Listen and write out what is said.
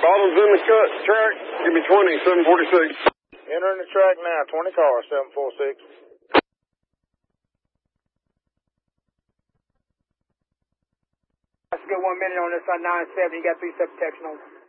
Bottles in the cut track. Give me 20, 746. Entering the track now, 20 cars, 746. Let's get 1 minute on this on 9-7. You got 3-7 protection on.